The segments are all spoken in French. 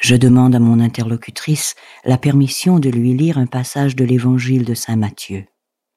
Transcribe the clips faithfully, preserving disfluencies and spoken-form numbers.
Je demande à mon interlocutrice la permission de lui lire un passage de l'évangile de saint Matthieu.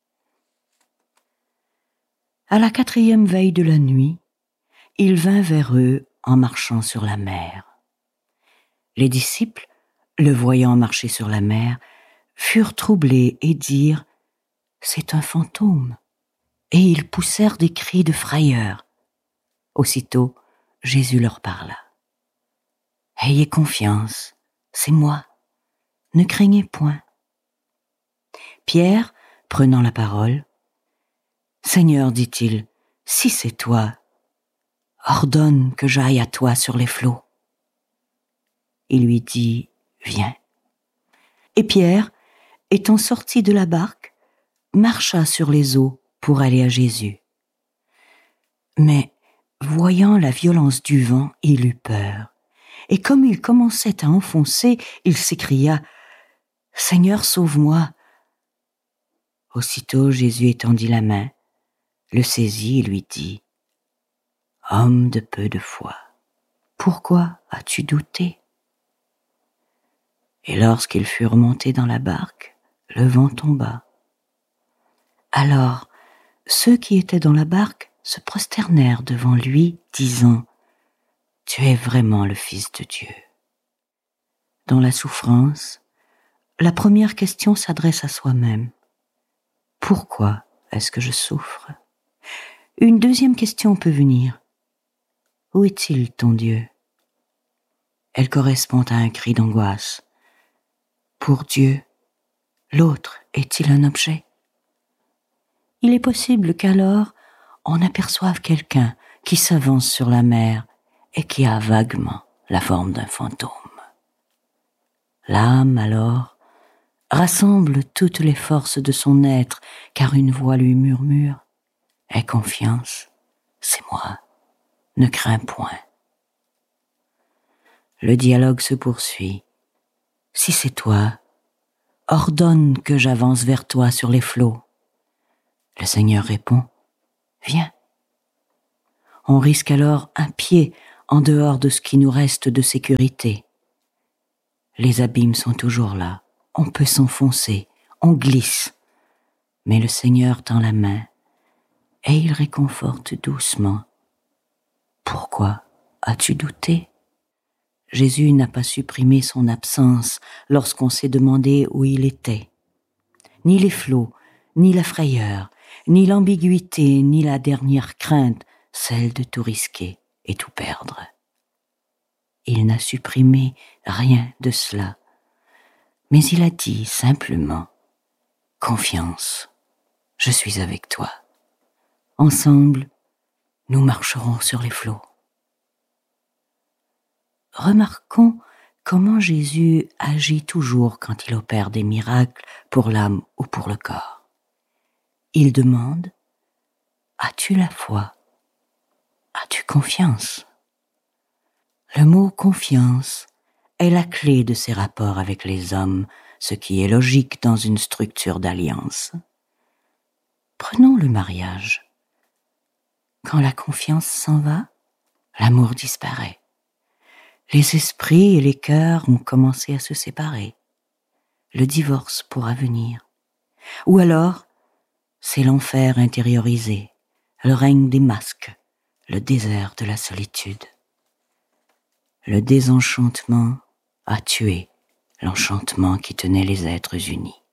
À la quatrième veille de la nuit, il vint vers eux en marchant sur la mer. Les disciples, le voyant marcher sur la mer, furent troublés et dirent « C'est un fantôme !» et ils poussèrent des cris de frayeur. Aussitôt, Jésus leur parla. « Ayez confiance, c'est moi, ne craignez point. » Pierre, prenant la parole, « Seigneur, dit-il, si c'est toi, ordonne que j'aille à toi sur les flots. » Il lui dit, « Viens. » Et Pierre, étant sorti de la barque, marcha sur les eaux pour aller à Jésus. Mais, voyant la violence du vent, il eut peur. Et comme il commençait à enfoncer, il s'écria « Seigneur, sauve-moi !» Aussitôt Jésus étendit la main, le saisit et lui dit « Homme de peu de foi, pourquoi as-tu douté ?» Et lorsqu'il fut remonté dans la barque, le vent tomba. Alors, ceux qui étaient dans la barque se prosternèrent devant lui, disant « Tu es vraiment le Fils de Dieu. » Dans la souffrance, la première question s'adresse à soi-même. Pourquoi est-ce que je souffre? Une deuxième question peut venir. Où est-il ton Dieu? Elle correspond à un cri d'angoisse. Pour Dieu, l'autre est-il un objet? Il est possible qu'alors on aperçoive quelqu'un qui s'avance sur la mer et qui a vaguement la forme d'un fantôme. L'âme, alors, rassemble toutes les forces de son être, car une voix lui murmure « Aie confiance, c'est moi, ne crains point. » Le dialogue se poursuit. « Si c'est toi, ordonne que j'avance vers toi sur les flots. » Le Seigneur répond « Viens. » On risque alors un pied en dehors de ce qui nous reste de sécurité. Les abîmes sont toujours là, on peut s'enfoncer, on glisse, mais le Seigneur tend la main et il réconforte doucement. « Pourquoi as-tu douté ?» Jésus n'a pas supprimé son absence lorsqu'on s'est demandé où il était. Ni les flots, ni la frayeur, ni l'ambiguïté, ni la dernière crainte, celle de tout risquer et tout perdre. Il n'a supprimé rien de cela, mais il a dit simplement « Confiance, je suis avec toi. Ensemble, nous marcherons sur les flots. » Remarquons comment Jésus agit toujours quand il opère des miracles pour l'âme ou pour le corps. Il demande « As-tu la foi? As-tu confiance ?» Le mot « confiance » est la clé de ses rapports avec les hommes, ce qui est logique dans une structure d'alliance. Prenons le mariage. Quand la confiance s'en va, l'amour disparaît. Les esprits et les cœurs ont commencé à se séparer. Le divorce pourra venir. Ou alors, c'est l'enfer intériorisé, le règne des masques, le désert de la solitude. Le désenchantement a tué l'enchantement qui tenait les êtres unis.